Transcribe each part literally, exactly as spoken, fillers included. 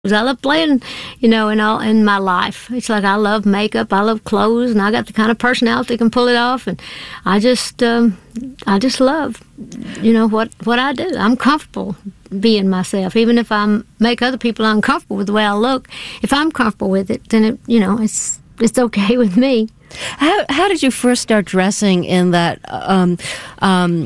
I love playing, you know, in all in my life. It's like I love makeup, I love clothes, and I got the kind of personality that can pull it off. And I just, um, I just love, you know, what what I do. I'm comfortable being myself, even if I make other people uncomfortable with the way I look. If I'm comfortable with it, then it, you know, it's it's okay with me. How how did you first start dressing in that? Um, um,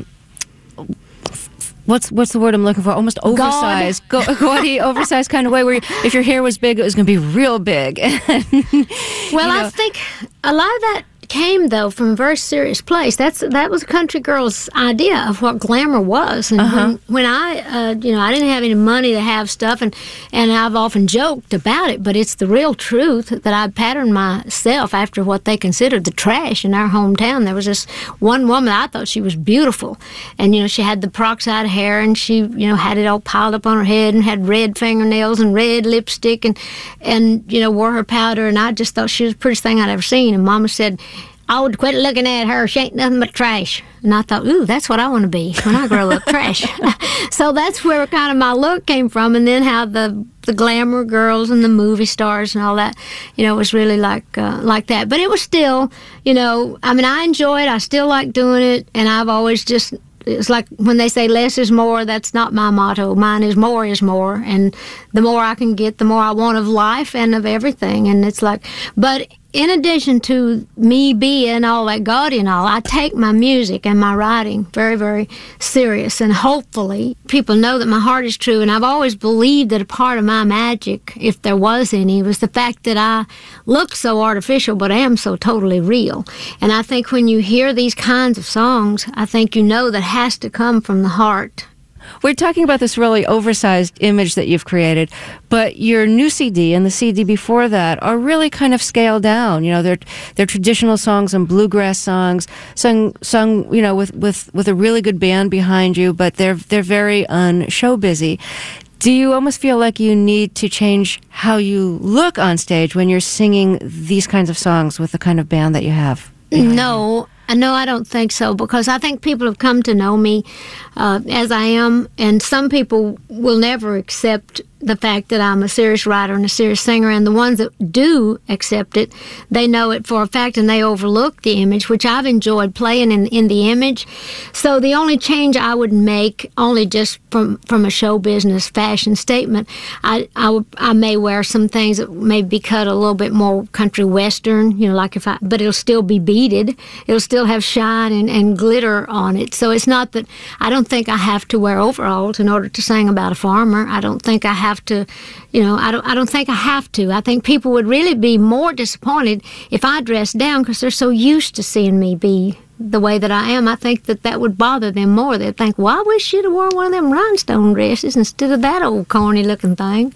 What's what's the word I'm looking for? Almost oversized, Go, gaudy, oversized kind of way. Where you, if your hair was big, it was going to be real big. Well, you know. I think a lot of that came though from a very serious place. That's that was a country girl's idea of what glamour was. And uh-huh. when, when I, uh, you know, I didn't have any money to have stuff, and and I've often joked about it, but it's the real truth that I patterned myself after what they considered the trash in our hometown. There was this one woman, I thought she was beautiful, and you know, she had the peroxide hair, and she, you know, had it all piled up on her head, and had red fingernails and red lipstick, and and you know, wore her powder, and I just thought she was the prettiest thing I'd ever seen. And Mama said, "Oh, quit looking at her. She ain't nothing but trash." And I thought, ooh, that's what I want to be when I grow up, trash. So that's where kind of my look came from. And then how the the glamour girls and the movie stars and all that, you know, was really like uh, like that. But it was still, you know, I mean, I enjoy it. I still like doing it. And I've always just, it's like when they say less is more, that's not my motto. Mine is more is more. And the more I can get, the more I want of life and of everything. And it's like, but in addition to me being all that gaudy and all, I take my music and my writing very, very serious. And hopefully people know that my heart is true. And I've always believed that a part of my magic, if there was any, was the fact that I look so artificial, but I am so totally real. And I think when you hear these kinds of songs, I think you know that has to come from the heart. We're talking about this really oversized image that you've created, but your new C D and the C D before that are really kind of scaled down. You know, they're they're traditional songs and bluegrass songs, sung sung you know with, with, with a really good band behind you, but they're they're very un-show busy. Do you almost feel like you need to change how you look on stage when you're singing these kinds of songs with the kind of band that you have? No. No, I don't think so, because I think people have come to know me uh, as I am, and some people will never accept the fact that I'm a serious writer and a serious singer, and the ones that do accept it, they know it for a fact, and they overlook the image, which I've enjoyed playing in, in the image. So the only change I would make, only just from, from a show business fashion statement, I, I, would, I may wear some things that may be cut a little bit more country western, you know, like if I, but it'll still be beaded. It'll still have shine and, and glitter on it. So it's not that, I don't think I have to wear overalls in order to sing about a farmer. I don't think I have to, you know, I don't I don't think I have to. I think people would really be more disappointed if I dressed down, because they're so used to seeing me be the way that I am. I think that that would bother them more. They'd think, well, I wish she'd have worn one of them rhinestone dresses instead of that old corny looking thing.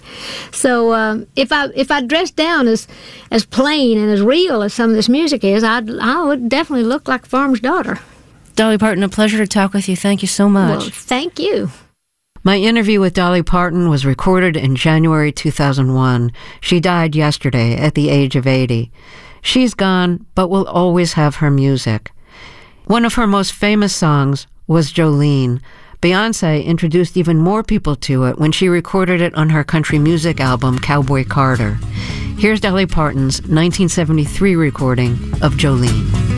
So um, if I if I dressed down as as plain and as real as some of this music is, I'd I would definitely look like a farmer's daughter. Dolly Parton, a pleasure to talk with you. Thank you so much. Well, thank you. My interview with Dolly Parton was recorded in January two thousand one. She died yesterday at the age of eighty. She's gone, but will always have her music. One of her most famous songs was Jolene. Beyoncé introduced even more people to it when she recorded it on her country music album, Cowboy Carter. Here's Dolly Parton's nineteen seventy-three recording of Jolene.